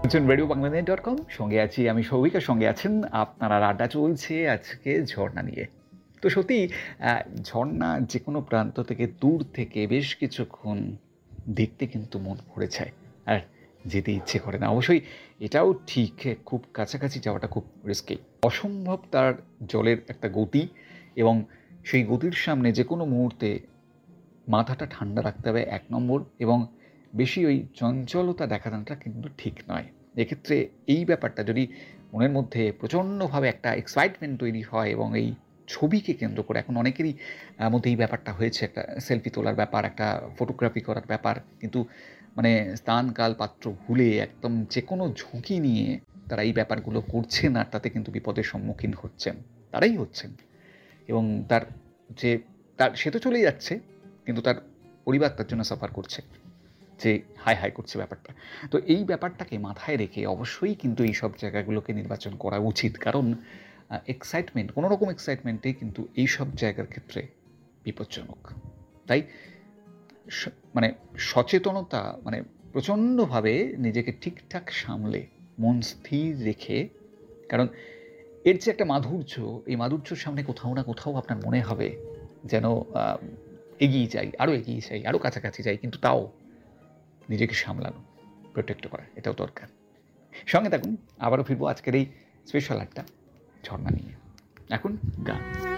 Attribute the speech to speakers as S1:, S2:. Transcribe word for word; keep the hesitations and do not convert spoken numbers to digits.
S1: Radio Bangladesh dot com সঙ্গে আছি আমি সৌভিকের সঙ্গে আছেন আপনারা আড্ডা চলছে আজকে ঝর্ণা নিয়ে। তো সত্যি ঝর্ণা যে কোনো প্রান্ত থেকে দূর থেকে বেশ কিছুক্ষণ দেখতে কিন্তু মন ভরে যায় আর যেতে ইচ্ছে করে না। অবশ্যই এটাও ঠিক, খুব কাছাকাছি যাওয়াটা খুব রিস্কি, অসম্ভব তার জলের একটা গতি এবং সেই গতির সামনে যে কোনো মুহূর্তে মাথাটা ঠান্ডা রাখতে হবে এক নম্বর, এবং বেশি ওই চঞ্চলতা দেখানোটা কিন্তু ঠিক নয়। এক্ষেত্রে এই ব্যাপারটা যদি মনের মধ্যে প্রচণ্ডভাবে একটা এক্সাইটমেন্ট তৈরি হয় এবং এই ছবিকে কেন্দ্র করে এখন অনেকেরই মধ্যে এই ব্যাপারটা হয়েছে, একটা সেলফি তোলার ব্যাপার, একটা ফটোগ্রাফি করার ব্যাপার, কিন্তু মানে স্থান কাল পাত্র ভুলে একদম যে কোনো ঝুঁকি নিয়ে তারা এই ব্যাপারগুলো করছেন আর তাতে কিন্তু বিপদের সম্মুখীন হচ্ছেন, তারাই হচ্ছেন। এবং তার যে তার সে তো চলেই যাচ্ছে, কিন্তু তার পরিবার তার জন্য সাফার করছে, যে হাই হাই করছে ব্যাপারটা। তো এই ব্যাপারটাকে মাথায় রেখে অবশ্যই কিন্তু এই সব জায়গাগুলোকে নির্বাচন করা উচিত, কারণ এক্সাইটমেন্ট, কোনো রকম এক্সাইটমেন্টে কিন্তু এই সব জায়গার ক্ষেত্রে বিপজ্জনক। তাই মানে সচেতনতা, মানে প্রচণ্ডভাবে নিজেকে ঠিকঠাক সামলে মন স্থির রেখে, কারণ এর যে একটা মাধুর্য, এই মাধুর্যর সামনে কোথাও না কোথাও আপনার মনে হবে যেন এগিয়ে যাই, আরও এগিয়ে যাই, আরও কাছাকাছি যাই, কিন্তু তাও নিজেকে সামলানো, প্রোটেক্ট করা, এটাও দরকার। সঙ্গে থাকুন, আবারও ফিরবো আজকের এই স্পেশাল একটা ঝর্ণা নিয়ে। এখন গান।